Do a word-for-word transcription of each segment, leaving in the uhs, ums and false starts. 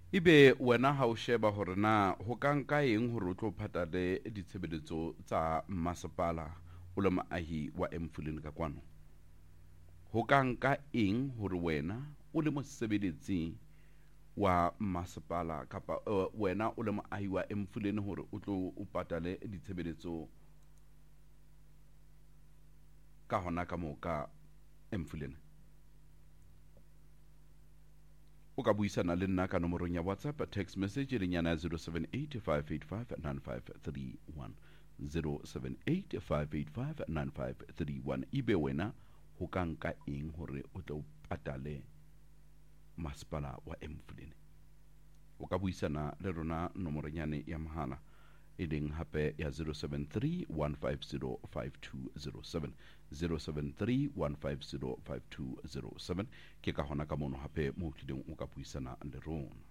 Ebe wena ha o sheba hore na ho ka nka eng hore o tlo phatale ditshebeletso tsa masepala o le moahi wa Emfuleni ka kwano? Ho ka nka eng hore wena o le mosebeletsi wa masepala kapa uh, wena o le moahi wa Emfuleni hore o tlo o patale ditshebeletso ka hona ka moo ka Emfuleni? O ka buisana le nna ka nomorong ya WhatsApp text message le nyana zero seven eight five eight five nine five three one zero seven eight five eight five nine five three one. Ibe wena ho ka nka eng hore o tlo patale masepala wa Emfuleni? O ka buisana le rona nomorong yane ya mohala e leng hape ya zero seven three one five zero five two zero seven zero seven three one five zero five two zero seven. Ke ka hona ka mono hape mo tlileng o ka buisana le rona.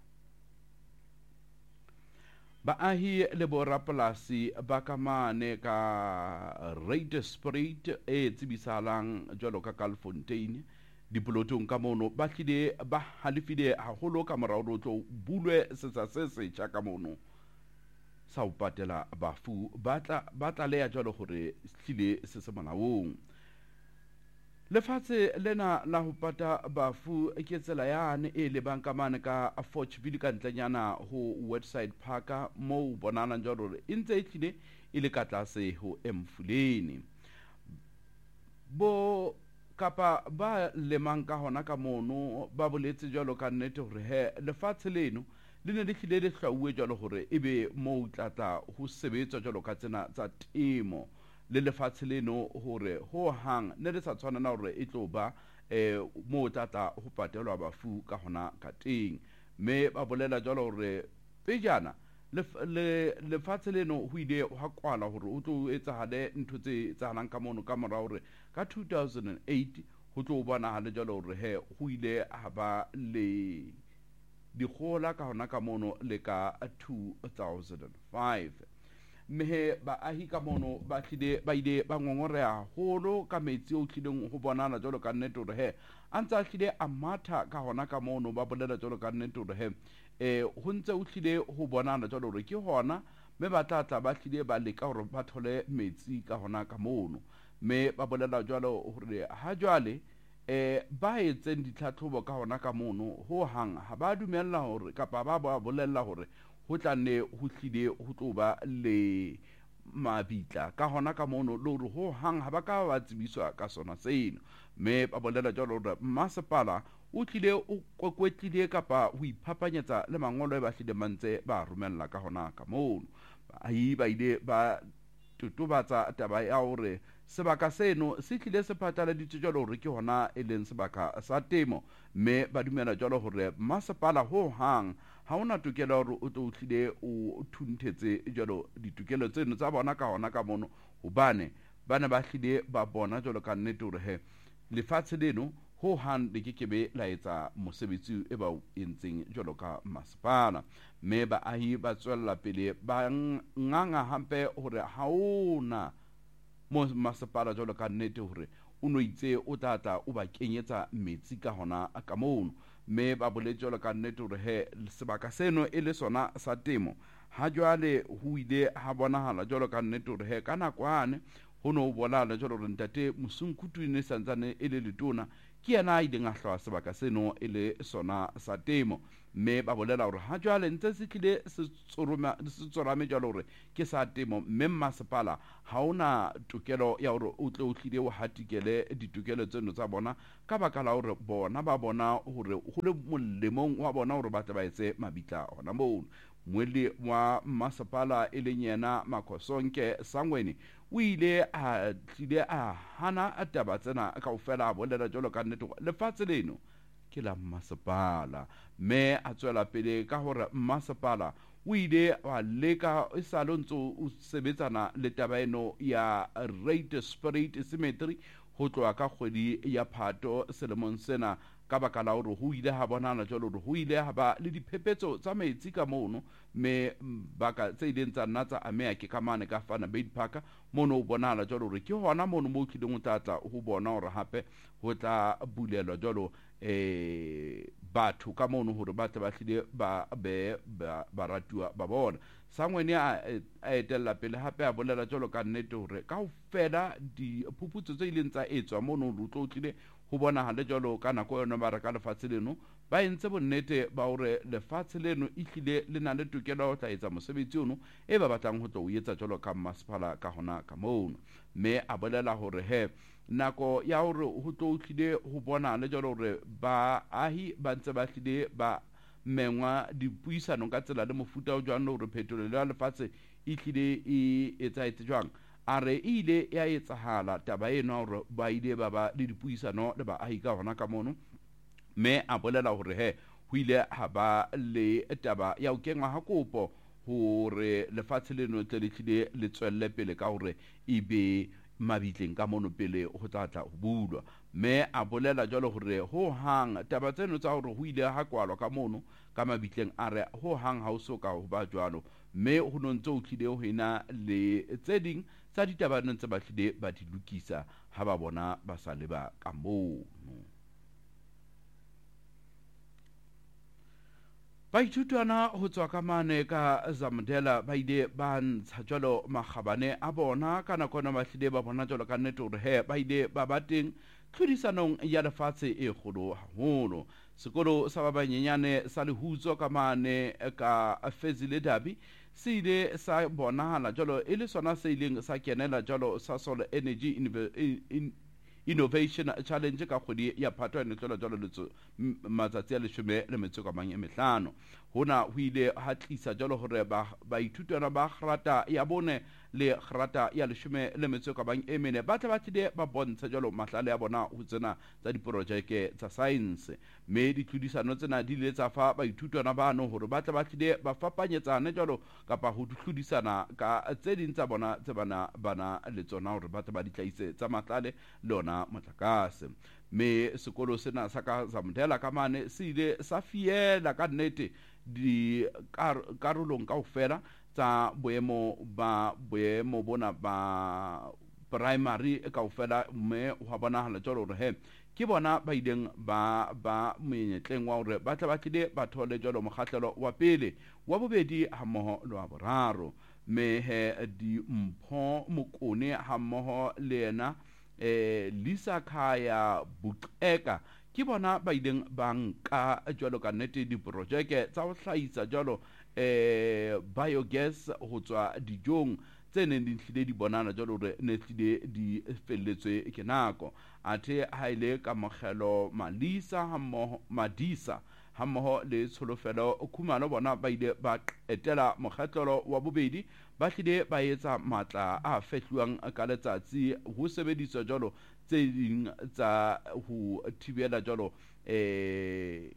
Baahi le borapolasi ba ka mane ka Raiderspoort e tsibisahalang jwalo ka Kaalfontein dipolotong ka mono ba tlile ba halefile haholo ka morao ho tlo bulwe setsa se setjha ka mono sa ho patela bafu ba tla ba tlaleha jwalo hore hlile se se molaong. Lefatshe lena la ho pata bafu ke tsela yane e lebang ka mane ka Forchville ka ntlenyana ho website parka mo bonana jwalo hore e ntse e tlile e le ka tlase ho Emfuleni. Bo kapa ba lemang ka hona ka mono ba boletse jwalo ka nnete hore he lefatshe leno le ne le hlile le hlauwe jwalo hore ebe mo tlatla ho sebetswa jwalo ka tsena tsa temo le lefatshe leno hore ho hang ne le sa tshwanela hore e tlo ba eh mo tlatla ho patelwa bafu ka hona ka teng. Me ba bolela jwalo hore pejana le lefatshe leno ho ile ha kwala hore o tlo etsahale ntho tse tsahalang ka mono ka mora hore ka two thousand eight ho tlo bona hale jwalo hore he ho ile ha ba le dikgola ka hona ka mono le ka two thousand five. Mehe baahi ka mono ba tlile ba ile ba ngongoreha haholo ka metsi o tlileng ho bonana jwalo ka nnete hore he a ntse a tlile a matha ka hona ka mono ba bolela jwalo ka nnete hore he eh ho ntse o tlile ho bonana jwalo hore ke hona me ba tlatla ba tlile ba leka hore ba thole metsi ka hona ka mono. Me ba bolela jwalo hore ha jwale eh ba etseng ditlhatlhobo ka hona ka mono ho hang ha ba dumella hore kapa ba ba bolella hore ho tla ne ho hlile ho tlo ba le mabitla ka hona ka mono le hore ho hang ha ba ka ba tsebiswa ka sona seno. Me ba bolela jwalo hore masepala o tlile o kokwetlile kapa ho iphapanyetsa le mangolo e ba hlile mantse ba romella ka hona ka mono. Baahi ba ile ba tutubatsa taba ya hore sebaka seno se tlile se phatlaladitswe jwalo hore ke hona e leng sebaka sa temo. Me ba dumela jwalo hore masepala ho hang ha ona tokelo hore o tlo tlile o thunthetse jwalo ditokelo tseno tsa bona ka hona ka mono hobane bana ba hlile ba bona jwalo ka nnete hore he lefatshe leno ho hang le kekebe la etsa mosebetsi e ba entseng jwalo ka masepala. Me baahi ba tswella pele ba nganga hampe hore ha ona mo masepala jwalo ka nnete hore o no itse o tlatla o ba kenyetsa metsi ka hona ka mono. Me ba boletse jwalo ka nnete hore he sebaka seno e le sona sa temo ha jwale ho ile ha bonahala jwalo ka nnete hore he ka nakwane ho no bolala jwalo hore ntate Mosunkutu ne santsane e le letona ke yena a ileng a hlwa sebaka seno e le sona sa temo. Me ba bolela hore ha jwale ntse se tlile se tsoroma se tsorame jwalo hore ke sa temo mme masepala ha ona tokelo ya hore o tle o tlile o hatikele ditokelo tseno tsa bona ka baka la hore bona ba bona hore ho le molemong wa bona hore ba tle ba etse mabitla hona moo. Mweli wa masepala e leng yena Makosonke Sangweni o ile a tlile a hana a taba tsena kaofela a bolela jwalo ka nnete lefatshe leno ke la masepala. Me a tswela pele ka hore masepala o ile wa leka e sa le ntse o sebetsana le taba eno ya Raiderspoort Cemetery ho tloha ka kgwedi ya Phato selemong sena ka baka la hore ho ile ha bonana jwalo hore ho ile ha ba le diphephetso tsa metsi ka mono. Me baka tse ileng tsa nna tsa ameha ke ka mane ka Vanderbijlpark Park mono o bonala jwalo hore ke hona mono mo tlileng o tlatla ho bona hore hape ho tla bulelwa jwalo eh batho ka mono hore ba tle ba hlile ba be ba ratuwa ba bona sangwene a etella pele hape a bolela jalo ka nnete hore ka ho fela diphuputso tse ileng tsa etswa mono ho tlo tlile ho bona hale jalo ka nako yona ba reka lefatshe leno ba entse bonnete ba hore lefatshe leno e hlile le na le tokelo ho tla etsa mosebetsi ono e ba batlang ho tlo o etsa jalo ka masepala ka hona ka mono mme a bolela hore he nako ya hore ho tlo tlile ho bona le jalo hore ba ahi ba ntse ba hlile ba mengwa dipuisano ka tsela le mofuta o jwang hore phetolo ya lefatshe e hlile e etsa etse jwang a re ile ya etsahala taba eno hore ba ile ba ba le dipuisano le baahi ka hona ka mono mme a bolela hore he ho ile ha ba le taba ya ho kenngwa ha kopo hore lefatshe leno tle le tlile le tswelle pele ka hore e be mabitleng ka mono pele ho tla tla ho bulwa mme a bolela jalo hore ho hang taba tseno tsa hore ho ile ha kwalwa ka mono ka mabitleng a re ho hang ha o soka ho ba jwalo mme ho nontse o tlile ho ena le tse ding tsa ditaba ntse ba tlile ba di lokisa ha ba bona ba sa leba ka mono baithutwana ho tswa ka mane ka Zamdela ba ile ba ntsha jalo magabane a bona ka nakona ba hlile ba bona jalo ka nnete hore he ba ile ba ba teng tlhodisanong ya lefatshe e kgolo haholo sekolo sa ba banyenyane sa Lehutso ka mane ka Fezile Dabi se ile sa bonahala jalo e le sona se ileng sa kenela jalo sa Solar Energy in Innovation Challenge ka kgwedi ya Phatwe ne tlola jalo letso matsatsi a leshome le metso ka mang e mehlano hona ho ile ha tlisa jalo hore ba ba ithutwana ba kgrata ya bone le kgrata ya leshome le metso ka bang e mene ba tla ba tlile ba bontsha jalo mahlale ya bona ho tsena tsa diprojeke tsa science me di tlhodisano tsena di le tsa fa ba ithutwana bano hore ba tla ba tlile ba fapanyetsana jalo kapa ho tlhodisana ka tse ding tsa bona tse bana bana le tsona hore ba tla ba di tlaise tsa mahlale le ona motlakase me sekolo sena sa ka Zamdela ka mane se ile sa fiela ka nnete di karolong kaofela tsa boemo ba boemo bona ba primary kaofela mme ho bonahala jalo hore he ke bona ba ileng ba ba menyetleng wa hore ba tla ba tlile ba thole jalo mokgahlelo wa pele wa bobedi ha mmoho le wa boraro me he di mpho mokone ha mmoho le yena eh Lisa Khaya Buxeka ke bona ba ileng ba nka jalo ka nnete diprojeke tsa ho hlahisa jalo eh biogas ho tswa dijong tse neng di hlile di bonana jalo hore ne hlile di felletswe ke nako athe ha ile ka mogelo Malisa ha mmoho Madisa ha mmoho le tsholofelo khumalo bona ba ile ba etela mokgatlelo wa bobedi ba hlile ba etsa matla a fehluwang ka letsatsi ho sebediswa jalo tse ding tsa ho thibela jalo eh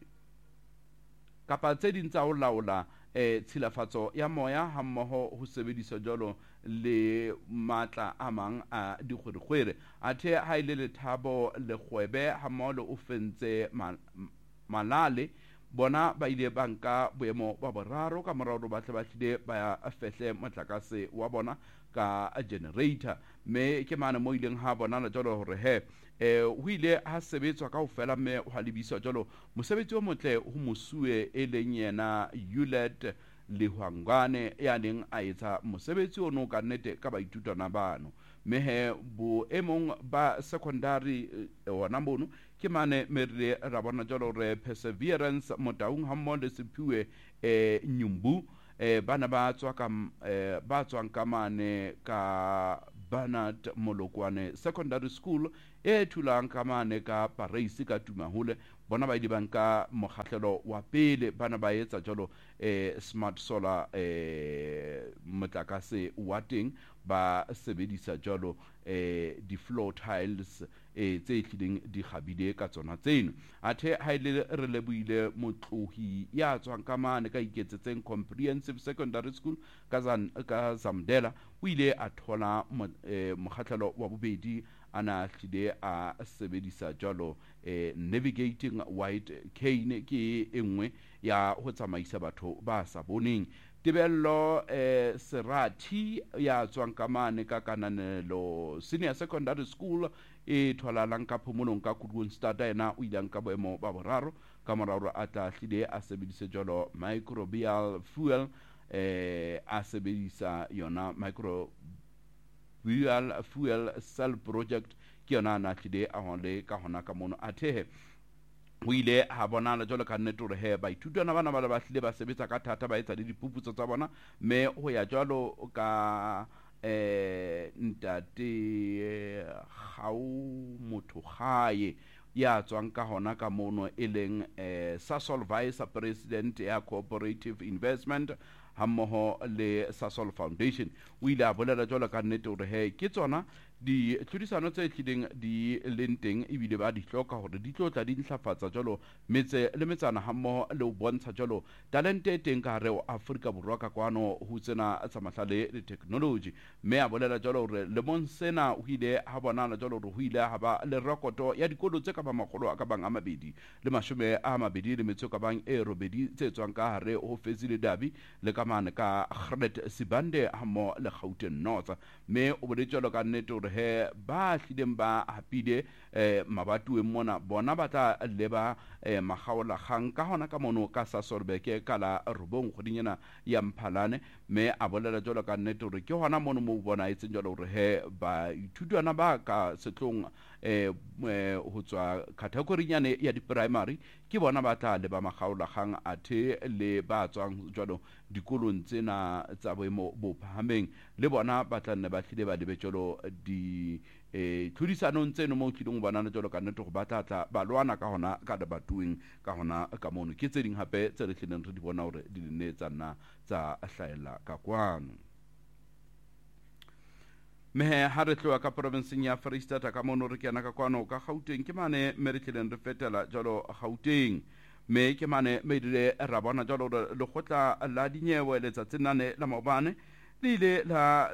kapa tse ding tsa ho laola eh tshilafatso ya moya ha mmoho ho sebediswa jalo le matla a mang a dikgwedikgwere athe ha ile le thabo le kgwebe ha mmoho le ofentse malale bona ba ile banka boemo ba boraro ka morao ba tle ba tlile ba fehle motlakase wa bona ka generator me ke mane mo ileng ha bona na jalo hore he eh ho ile ha sebetswa ka ho fela me ho lebiswa jalo mosebetsi o motle ho mosue e leng yena Yulet Lehwangane ya neng a etsa mosebetsi ono ka nnete ka baithutwana bano me he bo emong ba secondary ona mono ke mane mere ra bona jalo re Perseverance Motaung ha mmo le sephiwe eh Nyumbu eh bana ba tswa ka eh ba tswang ka mane ka Bernard Molokwane Secondary School e thulang ka mane ka Paris ka Tumahole bona ba di banka mokgahlelo wa pele bana ba etsa jalo eh smart solar eh motlakase wa teng ba sebedisa jalo eh di floor tiles e tse tlileng di khabile ka tsona tseno athe ha ile re lebuile motlohi ya tswang ka mane ka iketsetseng Comprehensive Secondary School ka ka Zamdela o ile a thola mokgahlelo wa bobedi ana hlile a sebedisa jalo eh navigating white cane ke engwe ya ho tsamaisa batho ba sa boneng Tebello eh Serati ya tswang ka mane ka Kananelo Senior Secondary School e tholalang ka phomolong ka Kudun Starter ena o ile ka boemo ba boraro ka mora hore a tla hlile a sebedise jalo microbial fuel eh a sebedisa yona microbial fuel cell project ke yona na hlile a hole ka hona ka mono a thehe o ile ha bonala jalo ka nnete hore he baithutwana bana ba le ba hlile ba sebetsa ka thata ba etsa le diphuputso tsa bona me ho ya jalo ka eh ntate gau motho gae ya tswang ka hona ka mono e leng eh Sasol Vice President ya Cooperative Investment hammoho le Sasol Foundation o ile a bolela jalo ka nnete hore he ke tsona di tlhodisano tse tlileng di lenteng e bile ba di hloka hore di tlotla di ntlafatsa jalo metse le metsana hammoho le o bontsha jalo talente teng ka hare o Afrika Borwa ka kwano ho tsena tsa mahlale le technology me a bolela jalo hore le monsena o ile ha bonala jalo hore ho ile ha ba le rekoto ya dikolo tse ka ba makgolo a ka bang a mabedi le mashome a mabedi le metso ka bang e robedi tse tswang ka hare ho Fezile Dabi le ka mane ka Grete Sibande hammo le Gauteng North me o boletse jalo ka nnete hore he ba hlileng ba hapile eh mabatueng mona bona ba tla leba eh magaola gang ka hona ka mono ka Sasolbeke ka la robong kgodinyana ya Mphalane me a bolela jalo ka nnete hore ke hona mono mo bona etse jalo hore he ba ithutwana ba ka setlong eh ho tswa category nyane ya di primary ke bona ba tla leba magaola gang a the le ba tswang jalo dikolong tsena tsa boemo bo phahameng le bona ba tla nne ba hlile ba lebe jalo di eh tlhodisanong tseno mo tlileng bona jalo ka nnete go ba tla ba lwana ka hona ka debatueng ka hona ka mono ke tse ding hape tse re tlileng re di bona hore di ne tsa nna tsa hlaela ka kwano mehe ha re tloa ka provinceng ya Freistata ka mono re kena ka kwano ka Gauteng ke mane me re tlileng re fetela jalo Gauteng me ke mane me dire ra bona jalo le khotla la dinyewe le tsa tsenane la mobane le ile la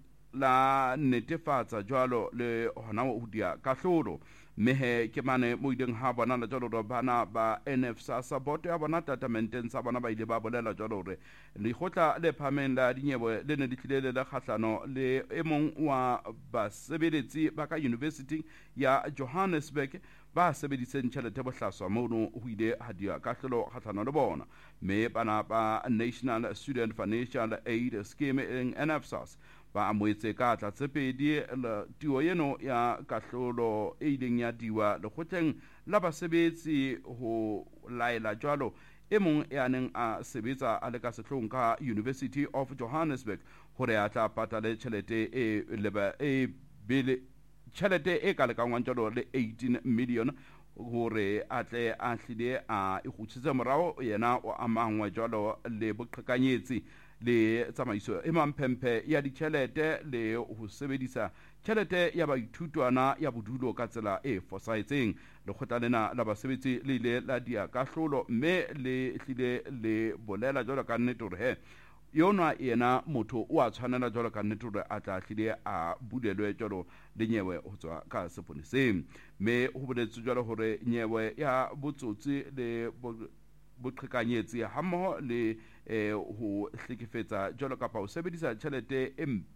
la netefatsa jalo le hona ho dia ka hlolo mehe ke mane mo ileng ha bona la jalo bana ba N F S A S boto ya bona tatamenteng sa bona ba ile ba bolela jalo hore le khotla le phameng la dinyewe le ne di tlile le khahlano le emong wa basebeletsi ba ka university ya Johannesburg ba sebediseng tjhelete bohlaswa mono ho ile ha dia ka hlolo khahlano le bona me bana ba National Student Financial Aid Scheme N F S A S ba amoetse ka tla tsepedi le tiwo yeno ya kahlolo e ileng ya diwa le khotleng la basebetsi ho laela jwalo e mong ya neng a sebetsa a le ka sehlong ka University of Johannesburg hore a tla patale tjhelete e leba e bele tjhelete e ka lekangwang jwalo le eighteen million hore a tle a hlile a ikhutsitse morao yena o amangwa jwalo le boqhekanyetsi le tsamaiso e mamphemphe ya ditjhelete le ho sebedisa tjhelete ya baithutwana ya bodulo ka tsela e fosahetseng le khotla lena la basebetsi le ile la dia ka hlolo mme le hlile le bolela jwalo ka nnete hore he yona yena motho o a tshwanela jwalo ka nnete hore a tla hlile a bulelwe jwalo le nyewe ho tswa ka seponeseng mme ho boletse jwalo hore nyewe ya botsotsi le boqhekanyetsi hammoho le eh ho hlekefetsa jwalo kapa ho sebedisa tjhelete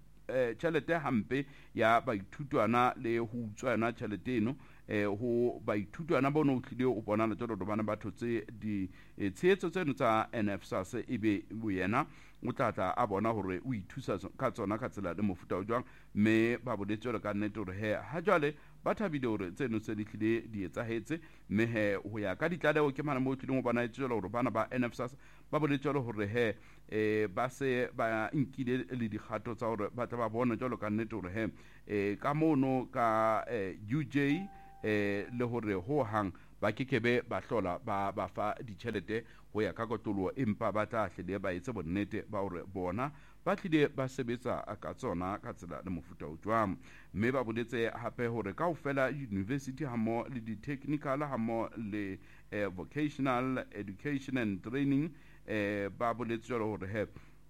e tjhelete hampe ya baithutwana le ho utswana tjhelete eno eh ho baithutwana bona o tlile o bona le jwalo bana ba thotse di tshehetso tseno tsa N F S A S e be boyena o tlatla a bona hore o ithusa ka tsona ka tsela le mofuta o jwang me ba boletse jwalo ka nnete hore he ha jwale ba thabile hore tseno tse di tlile di etsahetse mme he ho ya ka ditlaleo ke mana mo tlileng o bona etse jwalo hore bana ba N F S A S ba boletse jwalo hore he eh ba se ba nkile le dikgato tsa hore ba tla ba bona jwalo ka nnete hore he eh ka mono ka U J eh le hore ho hang ba kekebe ba hlola ba ba fa ditjhelete ho ya ka kotolo empa ba tla hlile ba etse bonnete ba hore bona ba tlile ba sebetsa ka tsona ka tsela le mofuta o jwang mme ba boletse hape hore ka ho fela university hamo le di technical hamo le eh, vocational education and training eh ba boletse jwalo hore he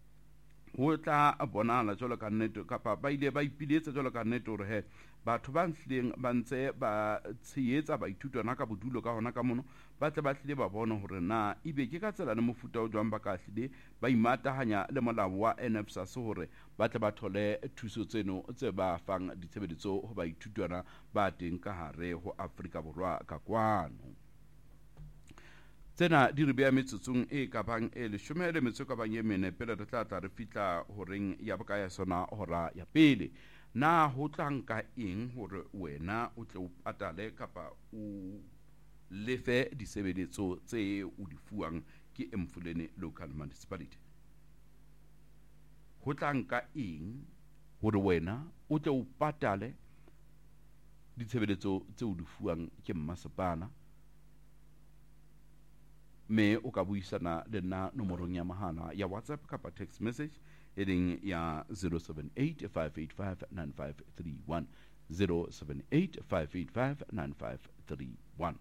ho tla bonala jwalo ka nnete kapa ba ile ba ipiletse jwalo ka nnete hore he batho ba ntleng ba ntse ba tshehetsa ba ithutwana ka bodulo ka hona ka mono ba tle ba hlile ba bona hore na ibe ke ka tsela le mofuta o jwang ba ka hlile ba imatahanya le molao wa N F S A S hore ba tle ba thole thuso tseno tse ba fang ditshebeletso ho ba ithutwana ba teng ka hare ho Afrika Borwa ka kwano tsena di re bea metsotsong e ka bang e leshome le metso ka bang ye mene pele re tla tla re fitla horeng ya boka ya sona hora ya pele na ho tlanka eng hore wena o tle o patale kapa o lefe disebeletso tse o di fuwang ke Emfuleni Local Municipality. Ho tlanka eng hore wena o tle o patale disebeletso tse o di fuwang ke mmasepala, me o ka buisana le nna nomorong ya mahala ya WhatsApp kapa text message e leng ya zero seven eight five eight five nine five three one zero seven eight five eight five nine five three one.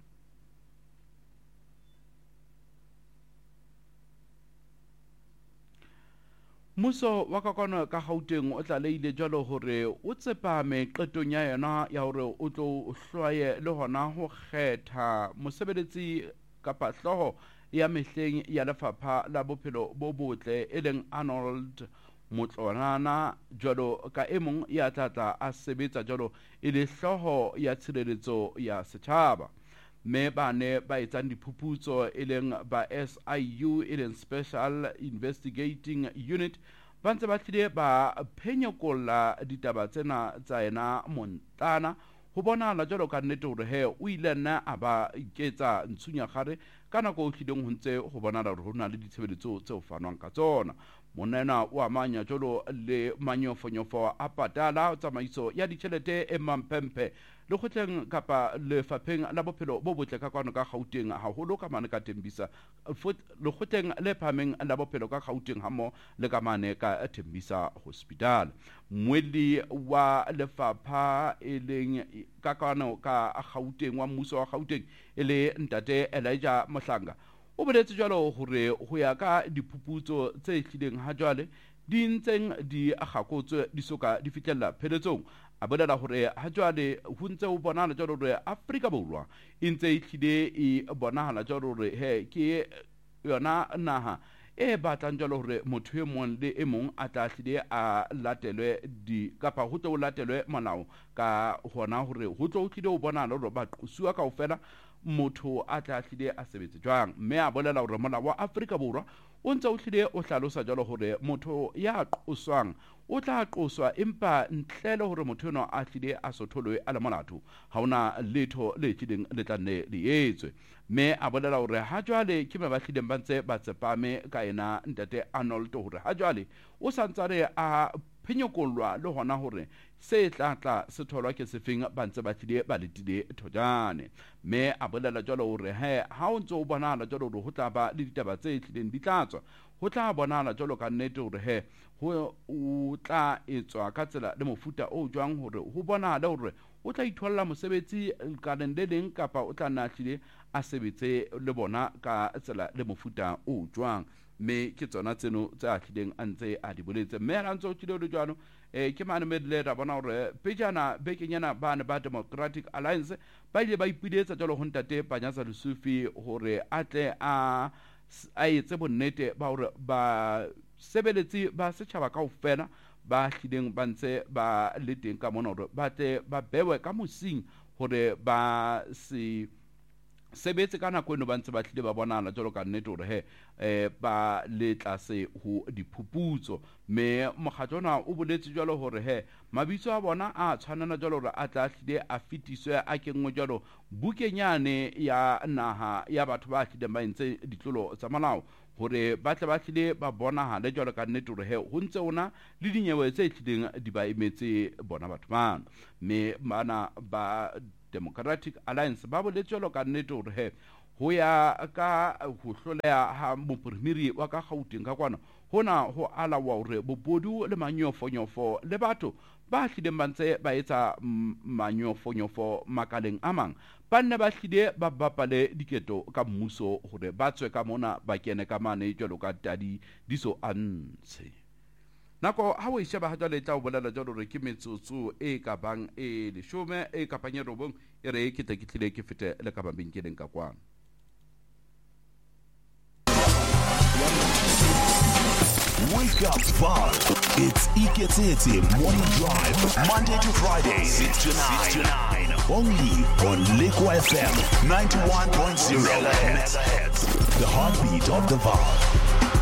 Muso wa kakwana ka Gauteng o tla leile jalo hore o tsepame qetong ya yona ya hore o tlo hlwaye le hona ho kgetha mosebeletsi kapa hloho ya mehleng ya lefapha la bophelo bo botle e leng Arnold Motlonana jalo ka e mong ya tlatla a sebetsa jalo e le hloho ya tshireletso ya setjhaba. Me bane ba etsang diphuputso e leng ba S I U e leng Special Investigating Unit ba ntse ba tlile ba phenyekolla ditaba tsena tsa ena Montana ho bonahala jalo ka nnete hore he o ile nna a ba iketsa ntsunyagare ka nako o tlileng ho ntse ho bonahala hore ho na le ditshebeletso tse ho fanwang ka tsona. Monena o amanya jolo le manyofonyofo a patala tsamaiso ya ditjhelete e mampempe le kgotleng kapa lefapheng la bophelo bo botle ka kwano ka Gauteng haholo ka mane ka Tembisa le kgotleng le phameng la bophelo ka Gauteng hamo le ka mane ka Tembisa Hospital. Mweli wa lefapha e leng ka kwano ka Gauteng wa mmuso wa Gauteng e le ntate Elijah Mohlanga o boletse jalo hore ho ya ka diphuputso tse hlileng ha jwale di ntseng di agakotswe di soka di fitlhella pheletsong a bolela hore ha jwale ho ntse ho bonahala jalo hore Afrika Borwa e ntse e hlile e bonahala jalo hore he ke yona naha e batlang jalo hore motho e mong le e mong a tla hlile a latelwe di kapa ho tlo latelwe molao ka hona hore ho tlo hlile ho bonahala hore ba qosua kaofela motho a tla hlile a sebetse jwang. Mme a bolela hore molao wa Afrika Borwa o ntse o hlile o hlalosa jalo hore motho ya qoswang o tla qoswa empa ntle le hore motho eno a hlile a sotholwe a le molato ha ona letho le tlileng le tla nne le etswe. Mme a bolela hore ha jwale ke me ba hlileng ba ntse ba tsepame ka ena ntate Arnold hore ha jwale o santsane a phenyekollwa le hona hore se tla tla se tholwa ke sefeng ba ntse ba tlile ba letile thojane. Mme a bolela jalo hore he ha o ntse o bonahala jalo hore ho tla ba le ditaba tse tlileng di tlatswa ho tla bonahala jalo ka nnete hore he ho o tla etswa ka tsela le mofuta o jwang hore ho bonahala hore o tla itholla mosebetsi ka le leng kapa o tla nna tlile a sebetse le bona ka tsela le mofuta o jwang. Me ke tsona tseno tse a tlileng a ntse a di boletse. Mme ha ntse o tlile le jwano eh ke mane medle ra bona hore pejana bekenyana bane ba Democratic Alliance ba ile ba ipiletsa jalo ho ntate Panyaza Lesufi hore atle a a etse bonnete ba hore ba sebeletsi ba setjhaba kaofela ba hlileng ba ntse ba le teng ka mona hore ba tle ba bewe ka mosing hore ba se sebetse ka nako eno ba ntse ba tlile ba bonahala jalo ka nnete hore he eh ba le tlase ho diphuputso. Me mokgatlo ona o boletse jalo hore he mabitso a bona a tshwanela jalo hore a tla hlile a fitiswe a kengwe jalo bukenyane ya naha ya batho ba hlile ba ntse ditlolo tsa molao hore ba tle ba hlile ba bonahala jalo ka nnete hore he ho ntse ona le dinyewe tse hlileng di ba emetse bona batho bana. Me bana ba Democratic Alliance ba boletse jalo ka nnete hore he ho ya ka ho hloleha ha mopremiri wa ka Gauteng ka kwana hona ho ala wa hore bobodu le manyofonyofo le batho ba hlileng ba ntse ba etsa manyofonyofo makaleng a mang ba nne ba hlile ba bapale diketo ka mmuso hore ba tswe ka mona ba kene ka mane jalo ka tadi diso antshe. Nako ha o isheba ha jale tla o bolela jalo re ke metsotso e ka bang e leshome e ka panye robong e re ke tle ke tlile ke fete le ka mabenkeleng ka kwana. Wake up, Val. It's Iketsetse Morning Drive, Monday to Friday, six to nine. Only on Liquid F M, ninety-one point zero megahertz. The heartbeat of the Vaal.